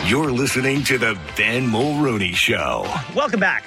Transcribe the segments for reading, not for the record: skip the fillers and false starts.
You're listening to the Ben Mulrooney Show. Welcome back.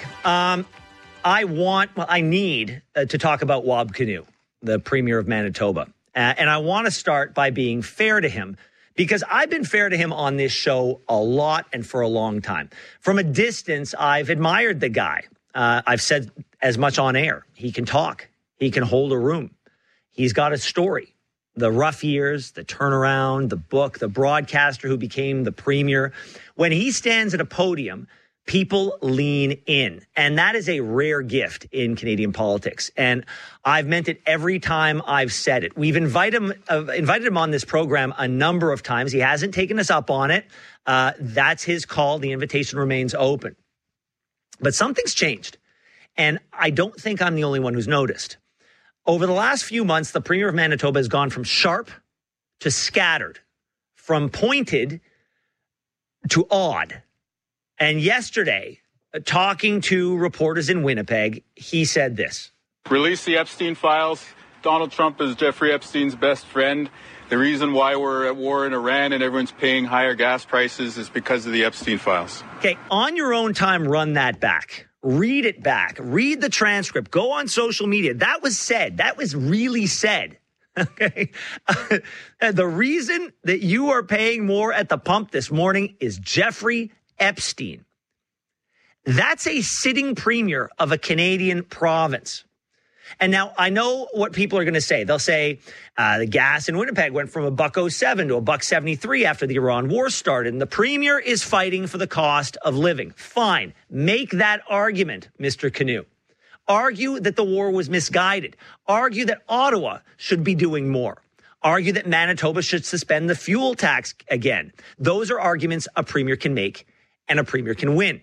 I need to talk about Wab Kinew, the Premier of Manitoba. And I want to start by being fair to him, because I've been fair to him on this show a lot and for a long time. From a distance, I've admired the guy. I've said as much on air. He can talk. He can hold a room. He's got a story. The rough years, the turnaround, the book, the broadcaster who became the premier. When he stands at a podium, people lean in. And that is a rare gift in Canadian politics. And I've meant it every time I've said it. We've invited him on this program a number of times. He hasn't taken us up on it. That's his call. The invitation remains open. But something's changed. And I don't think I'm the only one who's noticed. Over the last few months, the Premier of Manitoba has gone from sharp to scattered, from pointed to odd. And yesterday, talking to reporters in Winnipeg, he said this. Release the Epstein files. Donald Trump is Jeffrey Epstein's best friend. The reason why we're at war in Iran and everyone's paying higher gas prices is because of the Epstein files. Okay, on your own time, run that back. Read it back. Read the transcript. Go on social media. That was said. That was really said. Okay. The reason that you are paying more at the pump this morning is Jeffrey Epstein. That's a sitting premier of a Canadian province. And now I know what people are going to say. They'll say the gas in Winnipeg went from $1.07 to $1.73 after the Iran war started. And the premier is fighting for the cost of living. Fine. Make that argument, Mr. Kinew. Argue that the war was misguided. Argue that Ottawa should be doing more. Argue that Manitoba should suspend the fuel tax again. Those are arguments a premier can make and a premier can win.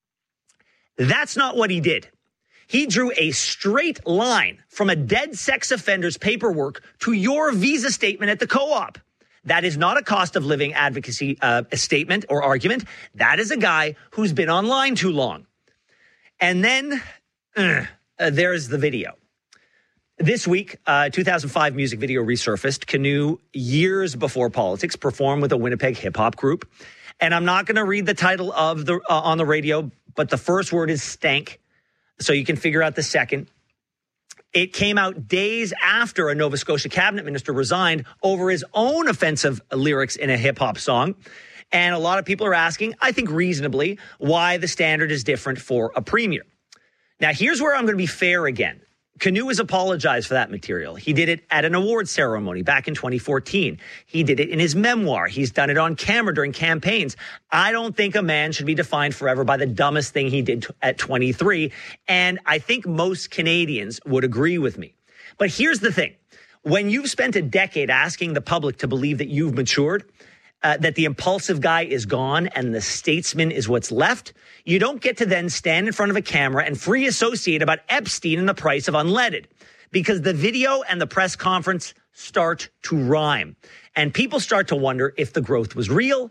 That's not what he did. He drew a straight line from a dead sex offender's paperwork to your visa statement at the co-op. That is not a cost of living advocacy statement or argument. That is a guy who's been online too long. And then there's the video. This week, 2005 music video resurfaced. Kinew, years before politics, performed with a Winnipeg hip-hop group. And I'm not going to read the title of the on the radio, but the first word is stank. So you can figure out the second. It came out days after a Nova Scotia cabinet minister resigned over his own offensive lyrics in a hip hop song. And a lot of people are asking, I think reasonably, why the standard is different for a premier. Now, here's where I'm going to be fair again. Kinew has apologized for that material. He did it at an awards ceremony back in 2014. He did it in his memoir. He's done it on camera during campaigns. I don't think a man should be defined forever by the dumbest thing he did at 23. And I think most Canadians would agree with me. But here's the thing. When you've spent a decade asking the public to believe that you've matured, that the impulsive guy is gone and the statesman is what's left, you don't get to then stand in front of a camera and free associate about Epstein and the price of unleaded, because the video and the press conference start to rhyme. And people start to wonder if the growth was real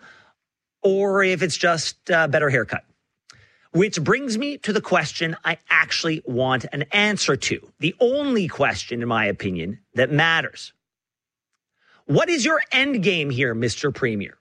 or if it's just a better haircut. Which brings me to the question I actually want an answer to. The only question, in my opinion, that matters. What is your end game here, Mr. Premier?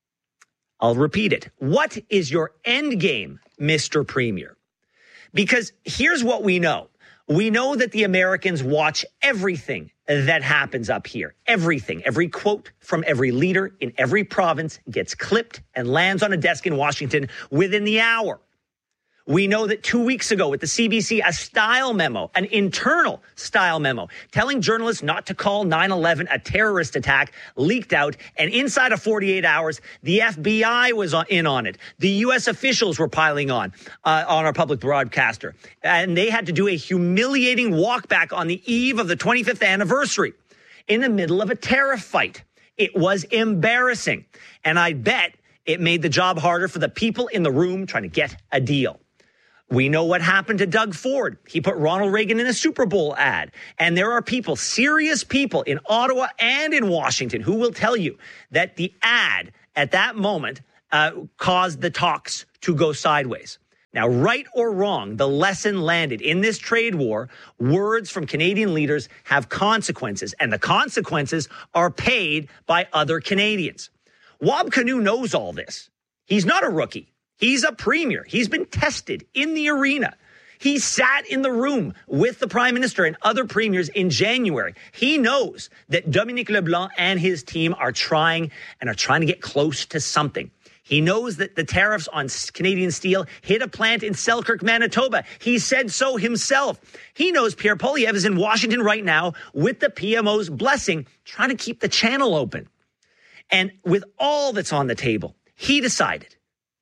I'll repeat it. What is your end game, Mr. Premier? Because here's what we know. We know that the Americans watch everything that happens up here. Everything. Every quote from every leader in every province gets clipped and lands on a desk in Washington within the hour. We know that 2 weeks ago with the CBC, a style memo, an internal style memo, telling journalists not to call 9/11 a terrorist attack leaked out. And inside of 48 hours, the FBI was in on it. The U.S. officials were piling on our public broadcaster. And they had to do a humiliating walk back on the eve of the 25th anniversary in the middle of a tariff fight. It was embarrassing. And I bet it made the job harder for the people in the room trying to get a deal. We know what happened to Doug Ford. He put Ronald Reagan in a Super Bowl ad. And there are people, serious people in Ottawa and in Washington who will tell you that the ad at that moment caused the talks to go sideways. Now, right or wrong, the lesson landed. In this trade war, words from Canadian leaders have consequences, and the consequences are paid by other Canadians. Wab Kinew knows all this. He's not a rookie. He's a premier. He's been tested in the arena. He sat in the room with the prime minister and other premiers in January. He knows that Dominic LeBlanc and his team are trying to get close to something. He knows that the tariffs on Canadian steel hit a plant in Selkirk, Manitoba. He said so himself. He knows Pierre Poilievre is in Washington right now with the PMO's blessing, trying to keep the channel open. And with all that's on the table, he decided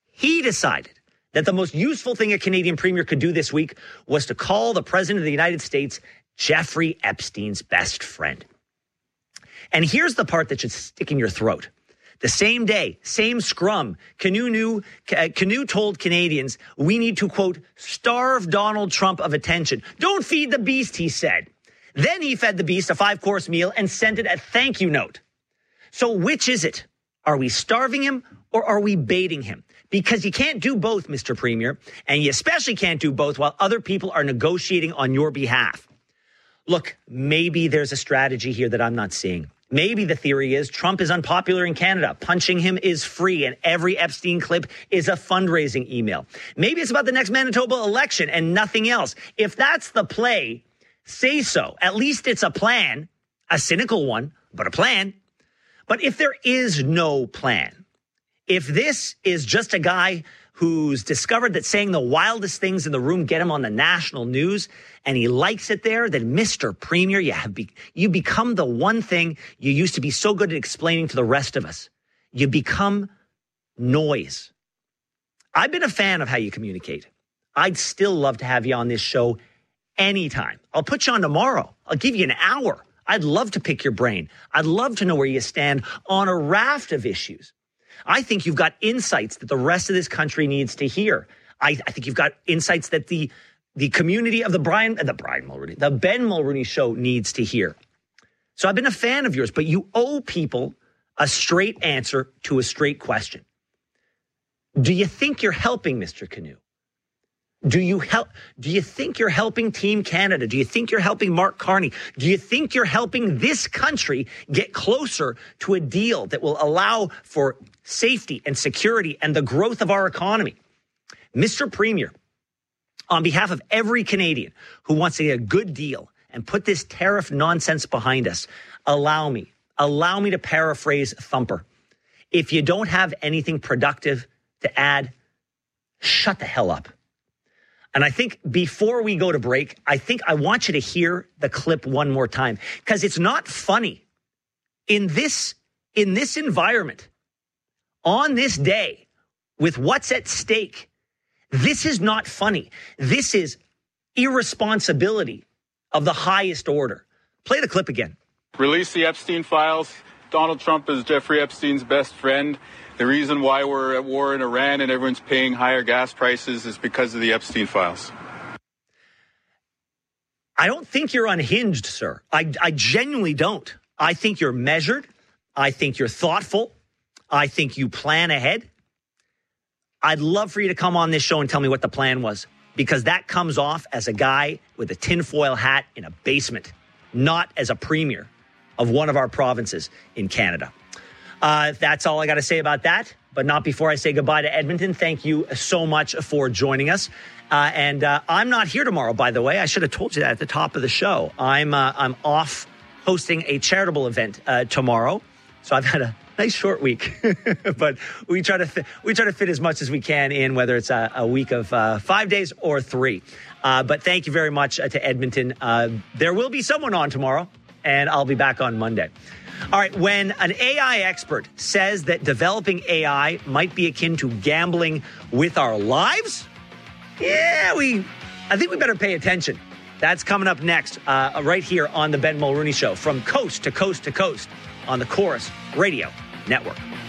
that the most useful thing a Canadian premier could do this week was to call the president of the United States Jeffrey Epstein's best friend. And here's the part that should stick in your throat. The same day, same scrum, Canoe told Canadians, we need to, quote, starve Donald Trump of attention. Don't feed the beast, he said. Then he fed the beast a 5-course meal and sent it a thank you note. So which is it? Are we starving him or are we baiting him? Because you can't do both, Mr. Premier, and you especially can't do both while other people are negotiating on your behalf. Look, maybe there's a strategy here that I'm not seeing. Maybe the theory is Trump is unpopular in Canada. Punching him is free, and every Epstein clip is a fundraising email. Maybe it's about the next Manitoba election and nothing else. If that's the play, say so. At least it's a plan, a cynical one, but a plan. But if there is no plan, if this is just a guy who's discovered that saying the wildest things in the room get him on the national news and he likes it there, then Mr. Premier, you become the one thing you used to be so good at explaining to the rest of us. You become noise. I've been a fan of how you communicate. I'd still love to have you on this show anytime. I'll put you on tomorrow. I'll give you an hour. I'd love to pick your brain. I'd love to know where you stand on a raft of issues. I think you've got insights that the rest of this country needs to hear. I think you've got insights that the community of the Ben Mulroney show needs to hear. So I've been a fan of yours, but you owe people a straight answer to a straight question. Do you think you're helping Mr. Canoe? Do you think you're helping Team Canada? Do you think you're helping Mark Carney? Do you think you're helping this country get closer to a deal that will allow for safety and security and the growth of our economy? Mr. Premier, on behalf of every Canadian who wants to get a good deal and put this tariff nonsense behind us, allow me to paraphrase Thumper. If you don't have anything productive to add, shut the hell up. And I think before we go to break, I want you to hear the clip one more time, because it's not funny. In this environment, on this day, with what's at stake, this is not funny. This is irresponsibility of the highest order. Play the clip again. Release the Epstein files. Donald Trump is Jeffrey Epstein's best friend. The reason why we're at war in Iran and everyone's paying higher gas prices is because of the Epstein files. I don't think you're unhinged, sir. I genuinely don't. I think you're measured. I think you're thoughtful. I think you plan ahead. I'd love for you to come on this show and tell me what the plan was, because that comes off as a guy with a tinfoil hat in a basement, not as a premier of one of our provinces in Canada. That's all I got to say about that, but not before I say goodbye to Edmonton. Thank you so much for joining us. And I'm not here tomorrow, by the way. I should have told you that at the top of the show. I'm off hosting a charitable event tomorrow. So I've had a nice short week, but we try to fit as much as we can in, whether it's a week of 5 days or 3. But thank you very much to Edmonton. There will be someone on tomorrow, and I'll be back on Monday. All right, when an AI expert says that developing AI might be akin to gambling with our lives, I think we better pay attention. That's coming up next, right here on the Ben Mulroney Show, from coast to coast to coast on the Chorus Radio Network.